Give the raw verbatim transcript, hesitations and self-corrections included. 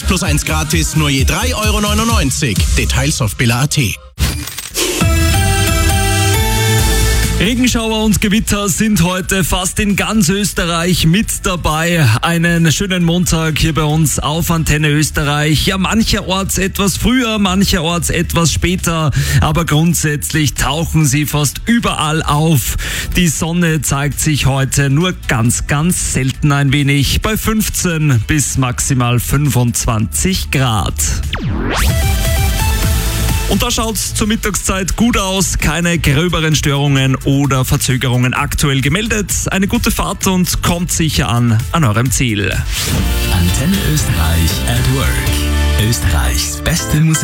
plus eins gratis nur je drei Euro neunundneunzig. Details auf billa punkt at. Regenschauer und Gewitter sind heute fast in ganz Österreich mit dabei. Einen schönen Montag hier bei uns auf Antenne Österreich. Ja, mancherorts etwas früher, mancherorts etwas später, aber grundsätzlich tauchen sie fast überall auf. Die Sonne zeigt sich heute nur ganz, ganz selten ein wenig bei fünfzehn bis maximal fünfundzwanzig Grad. Und da schaut's zur Mittagszeit gut aus, keine gröberen Störungen oder Verzögerungen aktuell gemeldet. Eine gute Fahrt und kommt sicher an an eurem Ziel. Antenne Österreich at Work. Österreichs beste Musik.